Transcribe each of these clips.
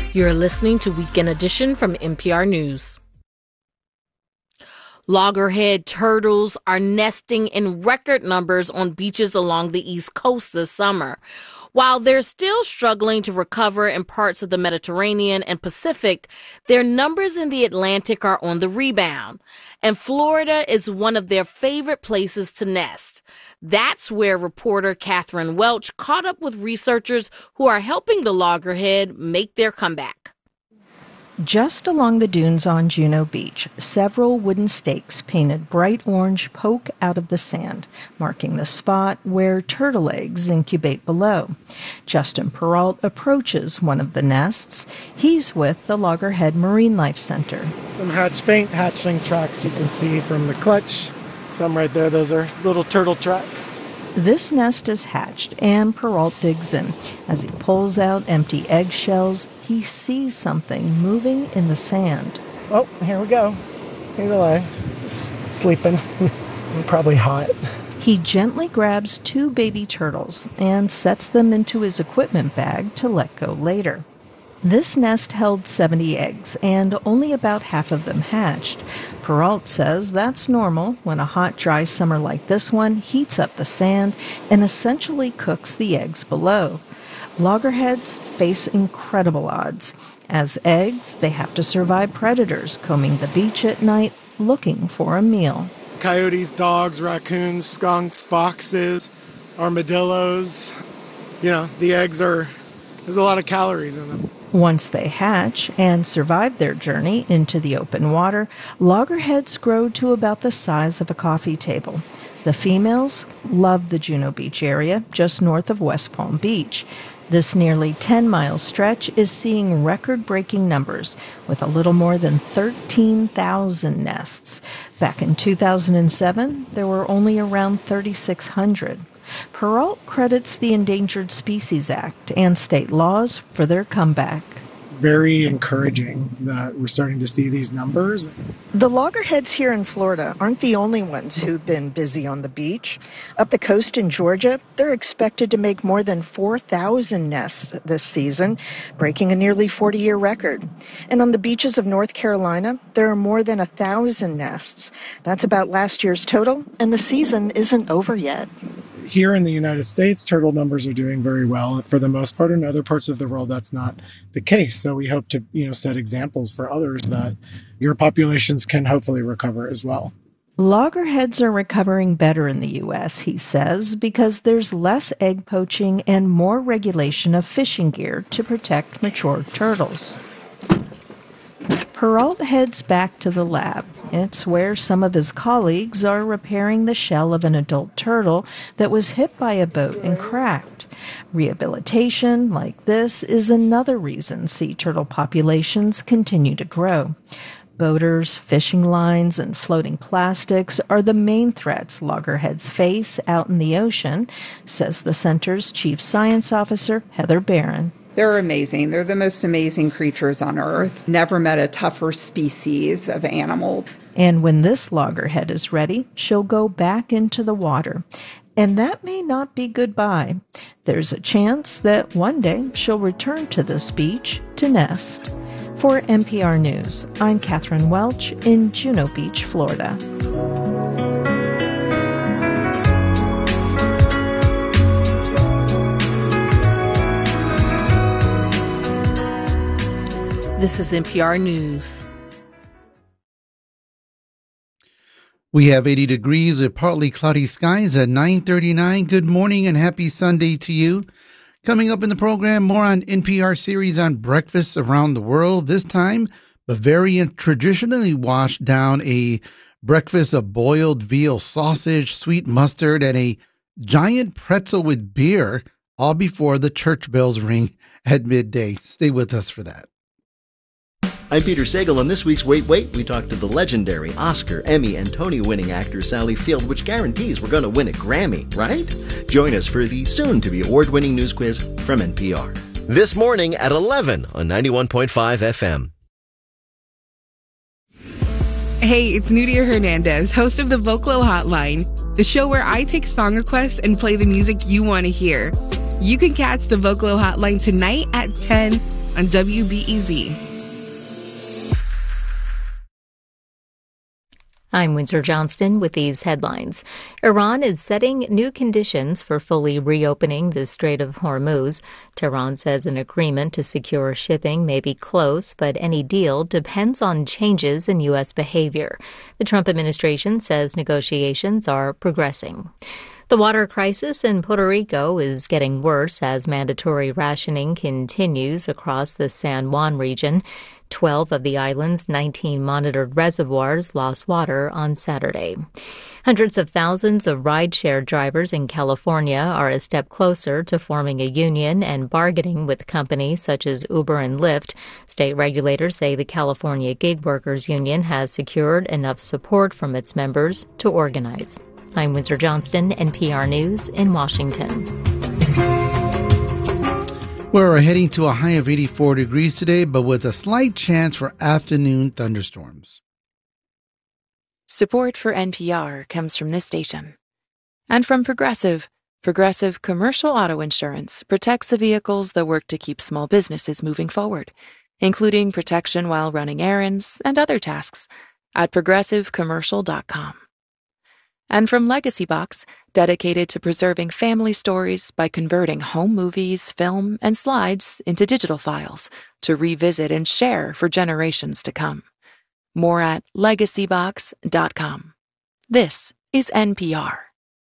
You're listening to Weekend Edition from NPR News. Loggerhead turtles are nesting in record numbers on beaches along the East Coast this summer. While they're still struggling to recover in parts of the Mediterranean and Pacific, their numbers in the Atlantic are on the rebound. And Florida is one of their favorite places to nest. That's where reporter Catherine Welch caught up with researchers who are helping the loggerhead make their comeback. Just along the dunes on Juno Beach, several wooden stakes painted bright orange poke out of the sand, marking the spot where turtle eggs incubate below. Justin Perrault approaches one of the nests. He's with the Loggerhead Marine Life Center. Some faint hatchling tracks you can see from the clutch. Some right there, those are little turtle tracks. This nest is hatched, and Perrault digs in. As he pulls out empty eggshells, he sees something moving in the sand. Oh, here we go. Here they lie. Sleeping. Probably hot. He gently grabs 2 baby turtles and sets them into his equipment bag to let go later. This nest held 70 eggs, and only about half of them hatched. Perrault says that's normal when a hot, dry summer like this one heats up the sand and essentially cooks the eggs below. Loggerheads face incredible odds. As eggs, they have to survive predators combing the beach at night looking for a meal. Coyotes, dogs, raccoons, skunks, foxes, armadillos. The eggs there's a lot of calories in them. Once they hatch and survive their journey into the open water, loggerheads grow to about the size of a coffee table. The females love the Juno Beach area, just north of West Palm Beach. This nearly 10-mile stretch is seeing record-breaking numbers, with a little more than 13,000 nests. Back in 2007, there were only around 3,600. Perrault credits the Endangered Species Act and state laws for their comeback. Very encouraging that we're starting to see these numbers. The loggerheads here in Florida aren't the only ones who've been busy on the beach. Up the coast in Georgia, they're expected to make more than 4,000 nests this season, breaking a nearly 40-year record. And on the beaches of North Carolina, there are more than 1,000 nests. That's about last year's total, and the season isn't over yet. Here in the United States, turtle numbers are doing very well. For the most part, in other parts of the world, that's not the case. So we hope to, set examples for others that your populations can hopefully recover as well. Loggerheads are recovering better in the U.S., he says, because there's less egg poaching and more regulation of fishing gear to protect mature turtles. Perrault heads back to the lab. It's where some of his colleagues are repairing the shell of an adult turtle that was hit by a boat and cracked. Rehabilitation like this is another reason sea turtle populations continue to grow. Boaters, fishing lines, and floating plastics are the main threats loggerheads face out in the ocean, says the center's chief science officer, Heather Barron. They're amazing. They're the most amazing creatures on Earth. Never met a tougher species of animal. And when this loggerhead is ready, she'll go back into the water. And that may not be goodbye. There's a chance that one day she'll return to this beach to nest. For NPR News, I'm Catherine Welch in Juno Beach, Florida. This is NPR News. We have 80 degrees with partly cloudy skies at 9:39. Good morning and happy Sunday to you. Coming up in the program, more on NPR series on breakfasts around the world. This time, Bavarian traditionally washed down a breakfast of boiled veal sausage, sweet mustard, and a giant pretzel with beer, all before the church bells ring at midday. Stay with us for that. I'm Peter Sagal. On this week's Wait, Wait, we talked to the legendary Oscar, Emmy, and Tony-winning actor Sally Field, which guarantees we're going to win a Grammy, right? Join us for the soon-to-be award-winning news quiz from NPR. This morning at 11 on 91.5 FM. Hey, it's Nudia Hernandez, host of the Vocalo Hotline, the show where I take song requests and play the music you want to hear. You can catch the Vocalo Hotline tonight at 10 on WBEZ. I'm Windsor Johnston with these headlines. Iran is setting new conditions for fully reopening the Strait of Hormuz. Tehran says an agreement to secure shipping may be close, but any deal depends on changes in U.S. behavior. The Trump administration says negotiations are progressing. The water crisis in Puerto Rico is getting worse as mandatory rationing continues across the San Juan region. 12 of the island's 19 monitored reservoirs lost water on Saturday. Hundreds of thousands of rideshare drivers in California are a step closer to forming a union and bargaining with companies such as Uber and Lyft. State regulators say the California Gig Workers Union has secured enough support from its members to organize. I'm Windsor Johnston, NPR News in Washington. We're heading to a high of 84 degrees today, but with a slight chance for afternoon thunderstorms. Support for NPR comes from this station. And from Progressive. Progressive Commercial Auto Insurance protects the vehicles that work to keep small businesses moving forward, including protection while running errands and other tasks at progressivecommercial.com. And from Legacy Box, dedicated to preserving family stories by converting home movies, film, and slides into digital files to revisit and share for generations to come. More at legacybox.com. This is NPR.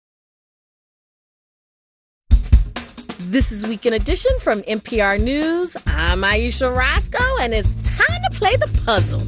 This is Weekend Edition from NPR News. I'm Aisha Roscoe, and it's time to play the puzzle.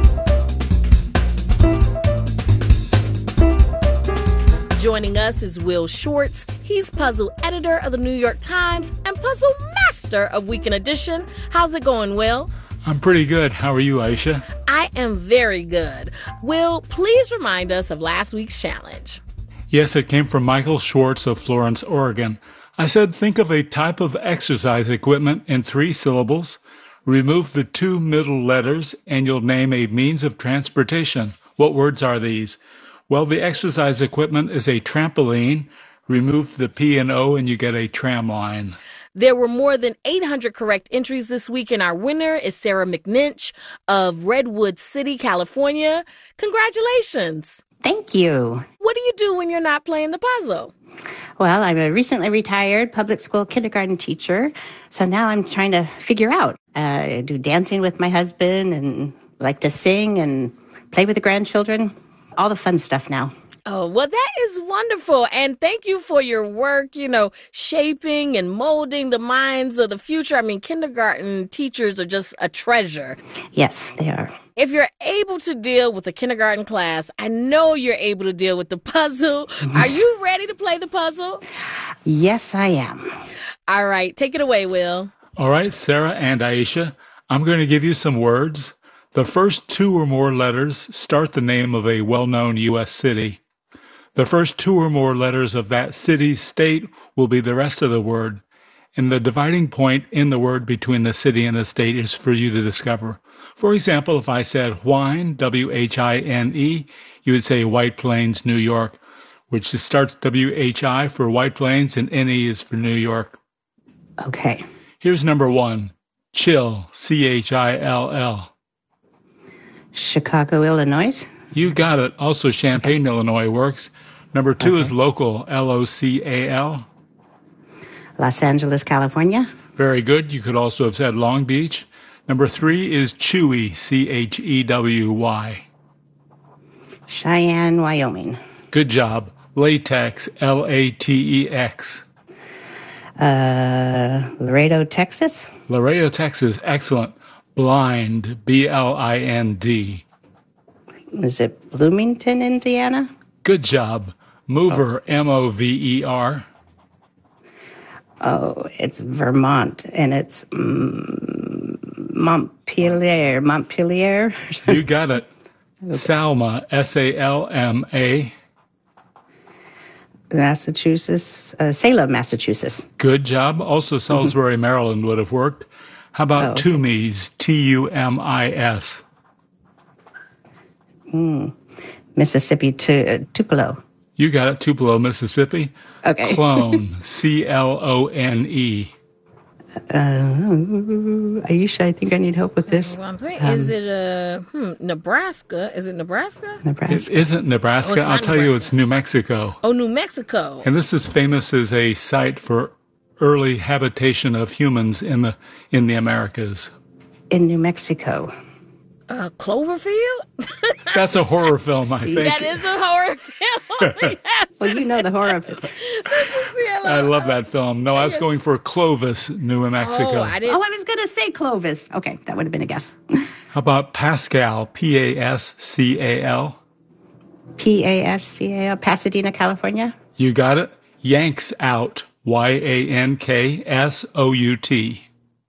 Joining us is Will Shortz. He's puzzle editor of the New York Times and puzzle master of Weekend Edition. How's it going, Will? I'm pretty good. How are you, Aisha? I am very good. Will, please remind us of last week's challenge. Yes, it came from Michael Schwartz of Florence, Oregon. I said, think of a type of exercise equipment in 3 syllables. Remove the 2 middle letters, and you'll name a means of transportation. What words are these? Well, the exercise equipment is a trampoline. Remove the P and O, and you get a tram line. There were more than 800 correct entries this week, and our winner is Sarah McNinch of Redwood City, California. Congratulations. Thank you. What do you do when you're not playing the puzzle? Well, I'm a recently retired public school kindergarten teacher, so now I'm trying to figure out. I do dancing with my husband and like to sing and play with the grandchildren. All the fun stuff now. Oh, well, that is wonderful. And thank you for your work, shaping and molding the minds of the future. I mean, kindergarten teachers are just a treasure. Yes, they are. If you're able to deal with a kindergarten class, I know you're able to deal with the puzzle. Are you ready to play the puzzle? Yes, I am. All right. Take it away, Will. All right, Sarah and Aisha, I'm going to give you some words. The first 2 or more letters start the name of a well-known U.S. city. The first 2 or more letters of that city's state will be the rest of the word. And the dividing point in the word between the city and the state is for you to discover. For example, if I said Whine, W-H-I-N-E, you would say White Plains, New York, which starts W-H-I for White Plains and N-E is for New York. Okay. Here's number 1, Chill, C-H-I-L-L. Chicago, Illinois. You got it. Also, Champaign, Illinois works. Number 2 is local, L-O-C-A-L. Los Angeles, California. Very good. You could also have said Long Beach. Number 3 is Chewy, C-H-E-W-Y. Cheyenne, Wyoming. Good job. Latex, L-A-T-E-X. Laredo, Texas. Laredo, Texas. Excellent. Blind, B-L-I-N-D. Is it Bloomington, Indiana? Good job. Mover, M-O-V-E-R. Oh, it's Vermont, and it's Montpelier. You got it. Salma, S-A-L-M-A. Massachusetts, Salem, Massachusetts. Good job. Also, Salisbury, Maryland would have worked. How about Tumis, T-U-M-I-S? Mississippi, Tupelo. You got it. Tupelo, Mississippi. Okay. Clone, C-L-O-N-E. Aisha, I think I need help with this. Is it Nebraska? Is it Nebraska? It isn't Nebraska. I'll tell you, it's New Mexico. Oh, New Mexico. And this is famous as a site for early habitation of humans in the Americas. In New Mexico. Cloverfield? That's a horror film, I think. That is a horror film. Yes. Well, you know the horror of it. I love that film. No, I was going for Clovis, New Mexico. I was going to say Clovis. Okay, that would have been a guess. How about Pascal, P-A-S-C-A-L? P-A-S-C-A-L, Pasadena, California? You got it. Yanks Out, Y-A-N-K-S-O-U-T.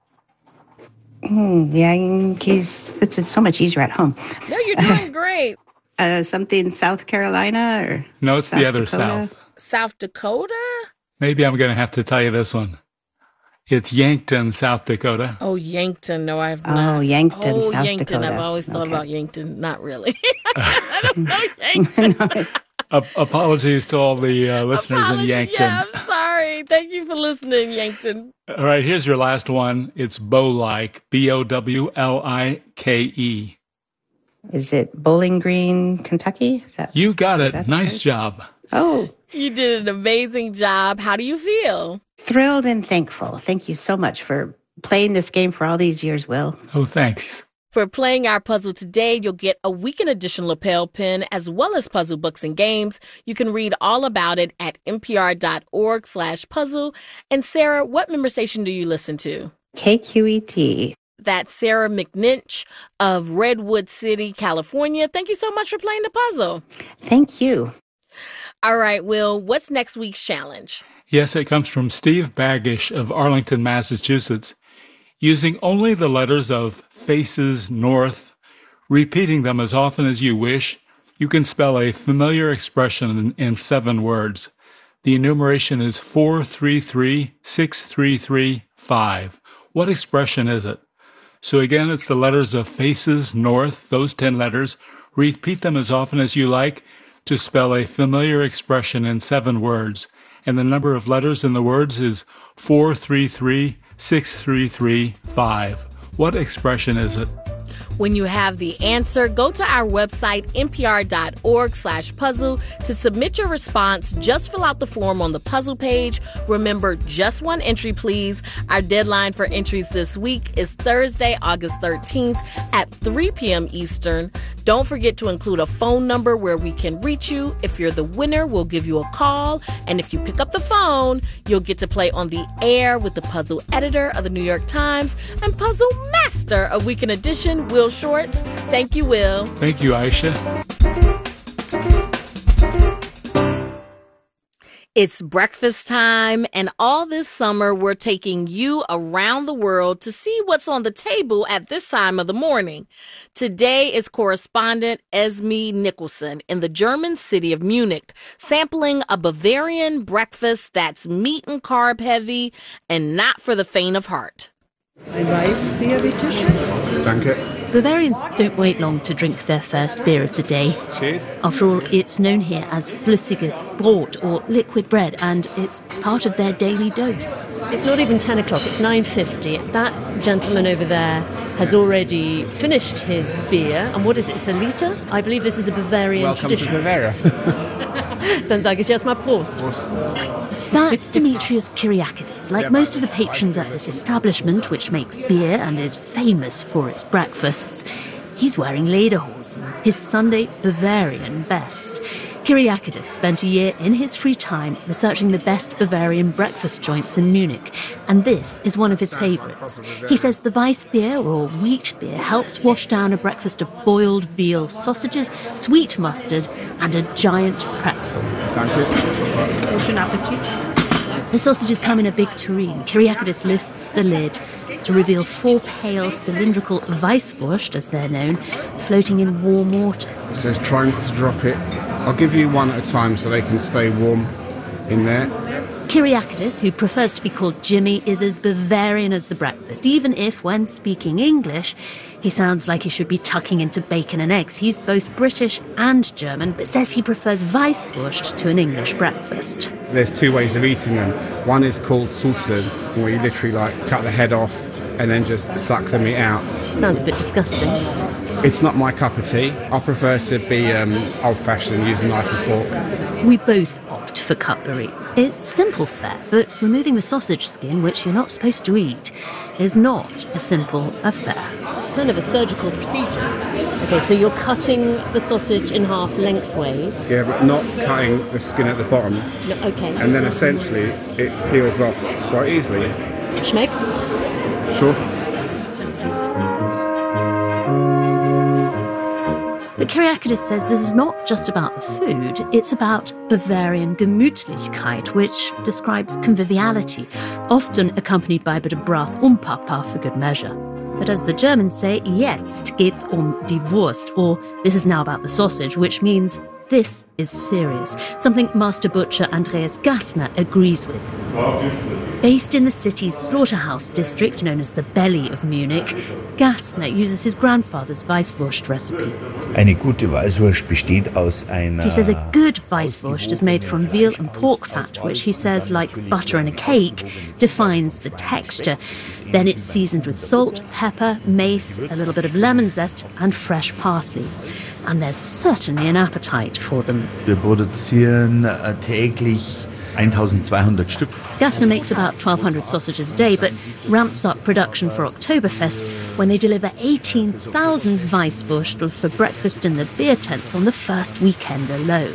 Yankees. This is so much easier at home. No, you're doing great. Something South Carolina or no, it's South the other Dakota? South. South Dakota? Maybe I'm going to have to tell you this one. It's Yankton, South Dakota. Oh, Yankton. No, I've not. Oh, Yankton, South Yankton. Dakota. I've always thought about Yankton. Not really. I don't know Yankton. Apologies to all the listeners in Yankton. Yeah, I'm sorry. Thank you for listening, Yankton. All right, here's your last one. It's Bowlike, B-O-W-L-I-K-E. Is it Bowling Green, Kentucky? You got it. Nice job. Oh. You did an amazing job. How do you feel? Thrilled and thankful. Thank you so much for playing this game for all these years, Will. Oh, thanks. For playing our puzzle today, you'll get a Weekend Edition lapel pin as well as puzzle books and games. You can read all about it at npr.org/puzzle. And Sarah, what member station do you listen to? KQET. That's Sarah McNinch of Redwood City, California. Thank you so much for playing the puzzle. Thank you. All right, Will, what's next week's challenge? Yes, it comes from Steve Baggish of Arlington, Massachusetts. Using only the letters of Faces North, repeating them as often as you wish, you can spell a familiar expression in 7 words. The enumeration is 433-633-5. What expression is it? So again, it's the letters of Faces North, those 10 letters. Repeat them as often as you like to spell a familiar expression in 7 words. And the number of letters in the words is 433-633-5. What expression is it? When you have the answer, go to our website, npr.org/puzzle, to submit your response. Just fill out the form on the puzzle page. Remember, just one entry, please. Our deadline for entries this week is Thursday, August 13th at 3 p.m. Eastern. Don't forget to include a phone number where we can reach you. If you're the winner, we'll give you a call. And if you pick up the phone, you'll get to play on the air with the puzzle editor of the New York Times and puzzle master of Weekend Edition, Will Shorts. Thank you, Will. Thank you, Aisha. It's breakfast time, and all this summer we're taking you around the world to see what's on the table at this time of the morning. Today is correspondent Esme Nicholson in the German city of Munich, sampling a Bavarian breakfast that's meat and carb heavy and not for the faint of heart. Ein Weißbier, bitte schön. Danke. Bavarians don't wait long to drink their first beer of the day. Cheers. After all, it's known here as flüssiges Brot, or liquid bread, and it's part of their daily dose. It's not even 10 o'clock, it's 9:50. That gentleman over there has already finished his beer. And what is it, it's a liter? I believe this is a Bavarian tradition. Welcome to Bavaria. Dann sage ich erstmal Prost. That's Demetrius Kyriakides. Like most of the patrons at this establishment, which makes beer and is famous for its breakfasts, he's wearing lederhosen, his Sunday Bavarian best. Kyriakides spent a year in his free time researching the best Bavarian breakfast joints in Munich, and this is one of his favourites. He says the Weissbier, or wheat beer, helps wash down a breakfast of boiled veal sausages, sweet mustard, and a giant pretzel. Guten Appetit. The sausages come in a big tureen. Kyriakides lifts the lid to reveal 4 pale, cylindrical Weisswurst, as they're known, floating in warm water. It says try not to drop it. I'll give you one at a time so they can stay warm in there. Kyriakidis, who prefers to be called Jimmy, is as Bavarian as the breakfast, even if, when speaking English, he sounds like he should be tucking into bacon and eggs. He's both British and German, but says he prefers Weisswurst to an English breakfast. There's two ways of eating them. One is called Sulzen, where you literally cut the head off and then just suck the meat out. Sounds a bit disgusting. It's not my cup of tea. I prefer to be old-fashioned and use a knife and fork. We both opt for cutlery. It's simple fare, but removing the sausage skin, which you're not supposed to eat, is not a simple affair. It's kind of a surgical procedure. Okay, so you're cutting the sausage in half lengthways. Yeah, but not cutting the skin at the bottom. No, okay. And then essentially it peels off quite easily. Schmeckt's? Sure. But Kyriakidis says this is not just about the food, it's about Bavarian Gemütlichkeit, which describes conviviality, often accompanied by a bit of brass Umpapa for good measure. But as the Germans say, jetzt geht's die Wurst, or this is now about the sausage, which means this is serious, something Master Butcher Andreas Gassner agrees with. Based in the city's slaughterhouse district known as the Belly of Munich, Gassner uses his grandfather's Weisswurst recipe. Eine gute Weißwurst besteht aus einer... He says a good Weisswurst is made from veal and pork fat, which he says, like butter in a cake, defines the texture. Then it's seasoned with salt, pepper, mace, a little bit of lemon zest and fresh parsley. And there's certainly an appetite for them. Wir produzieren täglich 1,200 Stück. Gassner makes about 1,200 sausages a day, but ramps up production for Oktoberfest when they deliver 18,000 Weisswurstel for breakfast in the beer tents on the first weekend alone.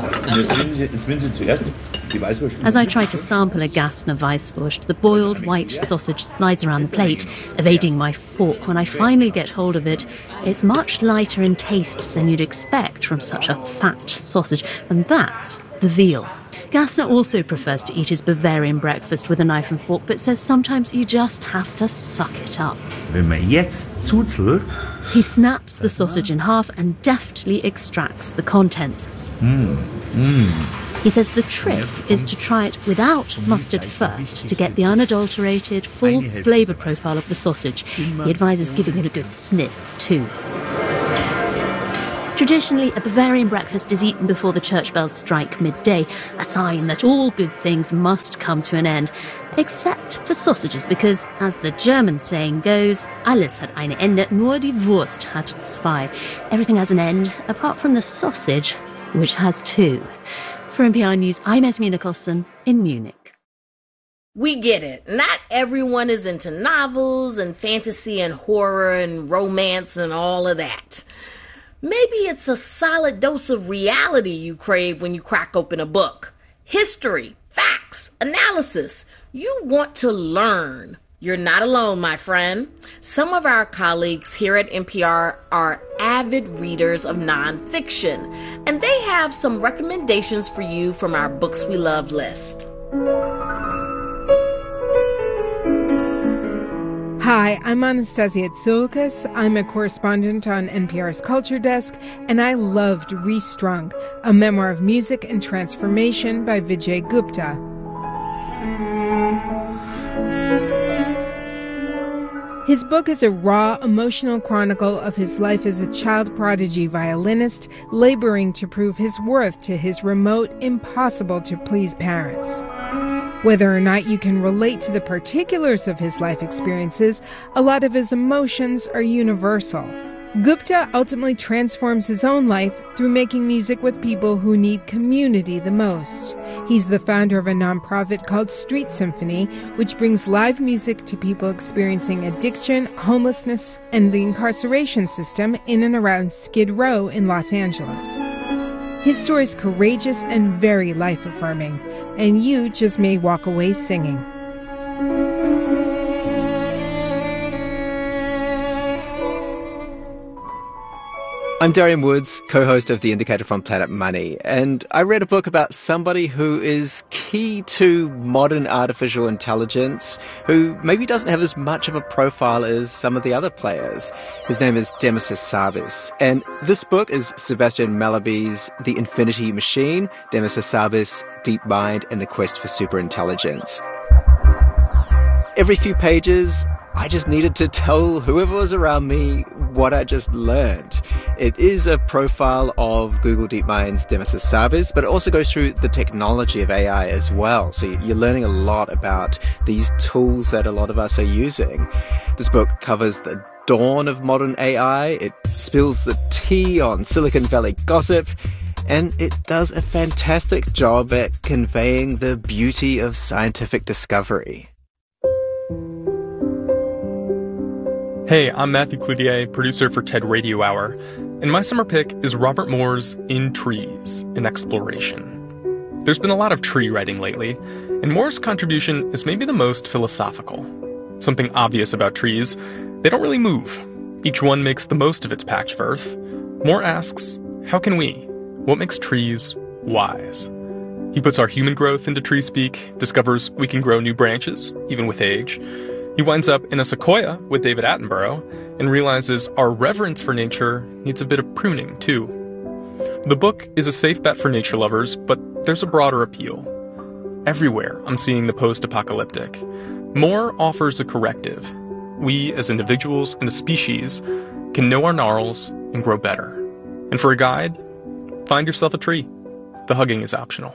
As I try to sample a Gassner Weisswurst, the boiled white sausage slides around the plate, evading my fork. When I finally get hold of it, it's much lighter in taste than you'd expect from such a fat sausage, and that's the veal. Gassner also prefers to eat his Bavarian breakfast with a knife and fork, but says sometimes you just have to suck it up. Wenn man jetzt zuzelt, he snaps the sausage in half and deftly extracts the contents. He says the trick is to try it without mustard first to get the unadulterated, full flavour profile of the sausage. He advises giving it a good sniff, too. Traditionally, a Bavarian breakfast is eaten before the church bells strike midday, a sign that all good things must come to an end, except for sausages, because, as the German saying goes, alles hat ein Ende, nur die Wurst hat zwei. Everything has an end, apart from the sausage, which has two. For NPR News, I'm Esme Nicholson in Munich. We get it. Not everyone is into novels and fantasy and horror and romance and all of that. Maybe it's a solid dose of reality you crave when you crack open a book. History, facts, analysis. You want to learn. You're not alone, my friend. Some of our colleagues here at NPR are avid readers of nonfiction, and they have some recommendations for you from our Books We Love list. Hi, I'm Anastasia Tsoukas. I'm a correspondent on NPR's Culture Desk, and I loved Restrung, a memoir of music and transformation by Vijay Gupta. His book is a raw, emotional chronicle of his life as a child prodigy violinist, laboring to prove his worth to his remote, impossible-to-please parents. Whether or not you can relate to the particulars of his life experiences, a lot of his emotions are universal. Gupta ultimately transforms his own life through making music with people who need community the most. He's the founder of a nonprofit called Street Symphony, which brings live music to people experiencing addiction, homelessness, and the incarceration system in and around Skid Row in Los Angeles. His story is courageous and very life-affirming, and you just may walk away singing. I'm Darian Woods, co-host of The Indicator from Planet Money, and I read a book about somebody who is key to modern artificial intelligence, who maybe doesn't have as much of a profile as some of the other players. His name is Demis Hassabis, and this book is Sebastian Mallaby's The Infinity Machine, Demis Hassabis, DeepMind, and the Quest for Superintelligence. Every few pages, I just needed to tell whoever was around me what I just learned. It is a profile of Google DeepMind's Demis Hassabis, but it also goes through the technology of AI as well. So you're learning a lot about these tools that a lot of us are using. This book covers the dawn of modern AI. It spills the tea on Silicon Valley gossip, and it does a fantastic job at conveying the beauty of scientific discovery. Hey, I'm Matthew Cloutier, producer for TED Radio Hour, and my summer pick is Robert Moore's In Trees, an Exploration. There's been a lot of tree writing lately, and Moore's contribution is maybe the most philosophical. Something obvious about trees, they don't really move. Each one makes the most of its patch of earth. Moore asks, how can we? What makes trees wise? He puts our human growth into tree speak, discovers we can grow new branches, even with age. He winds up in a sequoia with David Attenborough and realizes our reverence for nature needs a bit of pruning, too. The book is a safe bet for nature lovers, but there's a broader appeal. Everywhere I'm seeing the post-apocalyptic. Moore offers a corrective. We, as individuals and a species, can know our gnarls and grow better. And for a guide, find yourself a tree. The hugging is optional.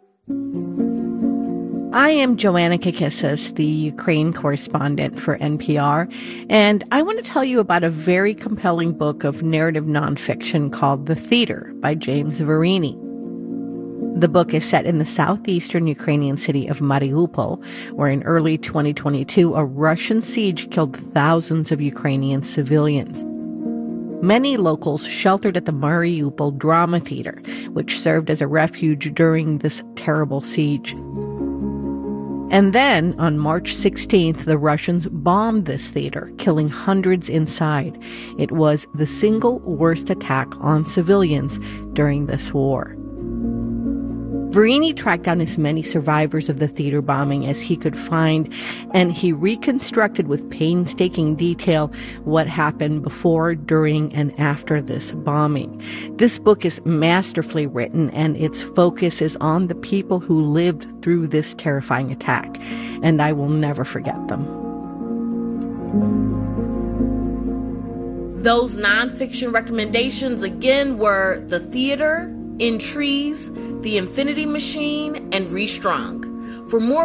I am Joanna Kakissis, the Ukraine correspondent for NPR, and I want to tell you about a very compelling book of narrative nonfiction called The Theater by James Verini. The book is set in the southeastern Ukrainian city of Mariupol, where in early 2022 a Russian siege killed thousands of Ukrainian civilians. Many locals sheltered at the Mariupol Drama Theater, which served as a refuge during this terrible siege. And then, on March 16th, the Russians bombed this theater, killing hundreds inside. It was the single worst attack on civilians during this war. Verini tracked down as many survivors of the theater bombing as he could find, and he reconstructed with painstaking detail what happened before, during, and after this bombing. This book is masterfully written, and its focus is on the people who lived through this terrifying attack, and I will never forget them. Those nonfiction recommendations again were The Theater, In Trees, The Infinity Machine, and Restrung. For more